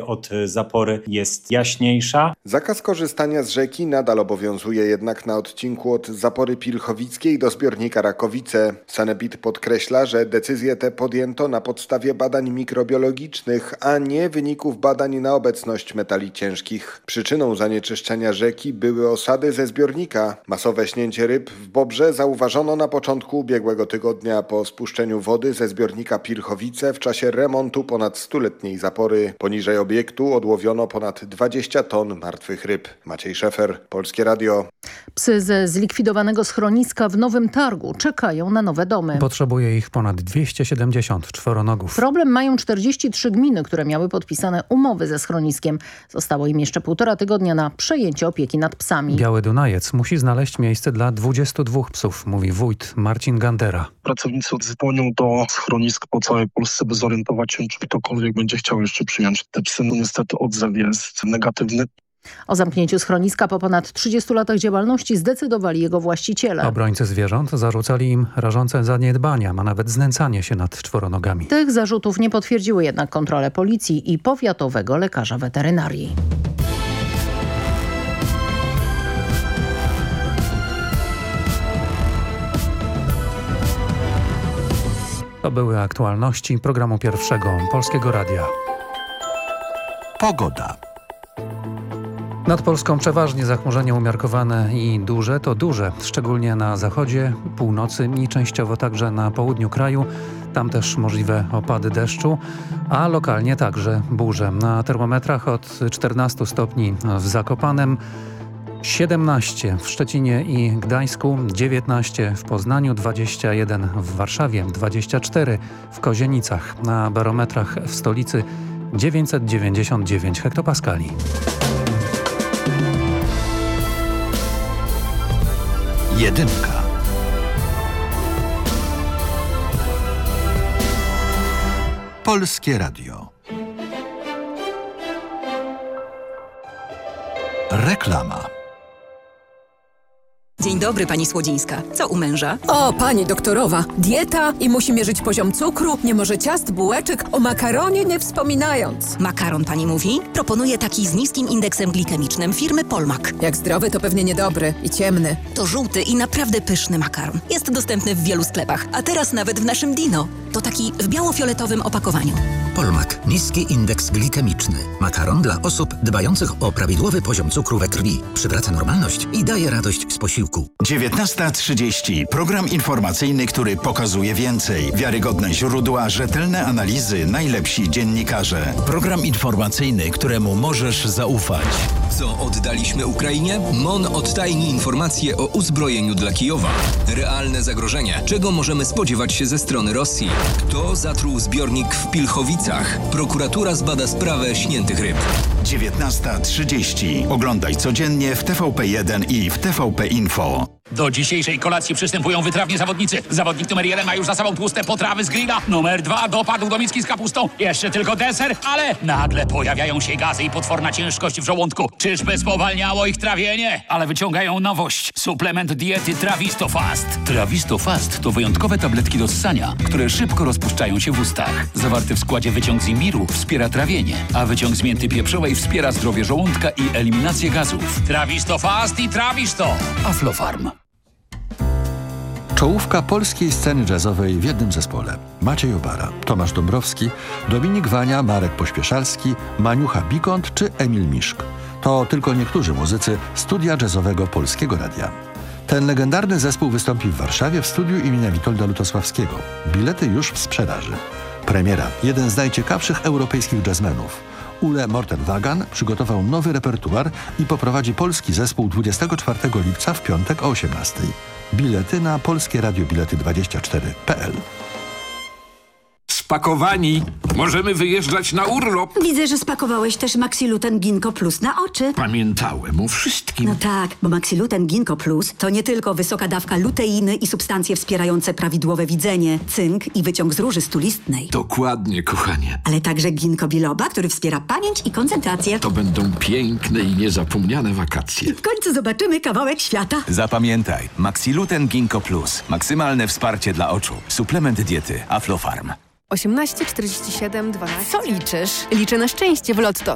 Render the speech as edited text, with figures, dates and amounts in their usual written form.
od zapory jest jaśniejsza. Zakaz korzystania z rzeki nadal obowiązuje jednak na odcinku od zapory pilchowickiej do zbiornika Rakowice. Sanepid podkreśla, że decyzję tę podjęto na podstawie badań mikrobiologicznych, a nie wyników badań na obecność metali ciężkich. Przyczyną zanieczyszczenia rzeki były osady ze zbiornika. Masowe śnięcie ryb w Bobrze zauważono na początku ubiegłego tygodnia po spuszczeniu wody ze zbiornika Pilchowice w czasie remontu ponad 100-letniej zapory. Poniżej obiektu odłowiono ponad 20 ton martwych ryb. Maciej Szefer, Polskie Radio. Psy ze zlikwidowanego schroniska w Nowym Targu czekają na nowe domy. Potrzebuje ich ponad 270 czworonogów. Problem mają 43 gminy, które miały podpisane umowy ze schroniskiem. Zostało im jeszcze 1,5 tygodnia na przejęcie opieki nad psami. Biały Dunajec musi znaleźć miejsce dla 22 psów, mówi wójt Marcin Gandera. Pracownicy dzwonią do schronisk po całej Polsce, by zorientować się, czy ktokolwiek będzie chciał jeszcze przyjąć te psy. No niestety odzew jest negatywny. O zamknięciu schroniska po ponad 30 latach działalności zdecydowali jego właściciele. Obrońcy zwierząt zarzucali im rażące zaniedbania, a nawet znęcanie się nad czworonogami. Tych zarzutów nie potwierdziły jednak kontrole policji i powiatowego lekarza weterynarii. To były aktualności programu pierwszego Polskiego Radia. Pogoda. Nad Polską przeważnie zachmurzenie umiarkowane i duże to duże, szczególnie na zachodzie, północy i częściowo także na południu kraju. Tam też możliwe opady deszczu, a lokalnie także burze. Na termometrach od 14 stopni w Zakopanem, 17 w Szczecinie i Gdańsku, 19 w Poznaniu, 21 w Warszawie, 24 w Kozienicach. Na barometrach w stolicy 999 hektopaskali. Jedynka. Polskie Radio. Reklama. Dzień dobry, pani Słodzińska. Co u męża? O, pani doktorowa, dieta i musi mierzyć poziom cukru, nie może ciast, bułeczek, o makaronie nie wspominając. Makaron pani mówi? Proponuję taki z niskim indeksem glikemicznym firmy Polmak. Jak zdrowy, to pewnie niedobry i ciemny. To żółty i naprawdę pyszny makaron. Jest dostępny w wielu sklepach, a teraz nawet w naszym Dino. To taki w biało-fioletowym opakowaniu. Polmak. Niski indeks glikemiczny. Makaron dla osób dbających o prawidłowy poziom cukru we krwi. Przywraca normalność i daje radość z posiłku. 19:30. Program informacyjny, który pokazuje więcej. Wiarygodne źródła, rzetelne analizy, najlepsi dziennikarze. Program informacyjny, któremu możesz zaufać. Co oddaliśmy Ukrainie? MON odtajni informacje o uzbrojeniu dla Kijowa. Realne zagrożenia. Czego możemy spodziewać się ze strony Rosji? Kto zatruł zbiornik w Pilchowicach? Prokuratura zbada sprawę śniętych ryb. 19:30. Oglądaj codziennie w TVP1 i w TVP Info. Do dzisiejszej kolacji przystępują wytrawni zawodnicy. Zawodnik numer 1 ma już za sobą tłuste potrawy z grilla. Numer 2 dopadł do miski z kapustą. Jeszcze tylko deser, ale nagle pojawiają się gazy i potworna ciężkość w żołądku. Czyżby spowalniało ich trawienie? Ale wyciągają nowość. Suplement diety Trawisto Fast. Trawisto Fast to wyjątkowe tabletki do ssania, które szybko rozpuszczają się w ustach. Zawarty w składzie wyciąg z imbiru wspiera trawienie, a wyciąg z mięty pieprzowej wspiera zdrowie żołądka i eliminację gazów. Trawisto Fast i Trawisto. Aflofarm. Czołówka polskiej sceny jazzowej w jednym zespole. Maciej Obara, Tomasz Dąbrowski, Dominik Wania, Marek Pośpieszalski, Maniucha Bikont czy Emil Miszk. To tylko niektórzy muzycy studia jazzowego Polskiego Radia. Ten legendarny zespół wystąpi w Warszawie w studiu imienia Witolda Lutosławskiego. Bilety już w sprzedaży. Premiera. Jeden z najciekawszych europejskich jazzmenów. Ule Morten-Wagan przygotował nowy repertuar i poprowadzi polski zespół 24 lipca w piątek o 18:00. Bilety na polskieradiobilety24.pl. Spakowani. Możemy wyjeżdżać na urlop. Widzę, że spakowałeś też Maxiluten Ginkgo Plus na oczy. Pamiętałem o wszystkim. No tak, bo Maxiluten Ginkgo Plus to nie tylko wysoka dawka luteiny i substancje wspierające prawidłowe widzenie, cynk i wyciąg z róży stulistnej. Dokładnie, kochanie. Ale także ginkgo biloba, który wspiera pamięć i koncentrację. To będą piękne i niezapomniane wakacje. I w końcu zobaczymy kawałek świata. Zapamiętaj, Maxiluten Ginkgo Plus. Maksymalne wsparcie dla oczu. Suplement diety Aflofarm. 18 47 12. Co liczysz? Liczę na szczęście w Lotto.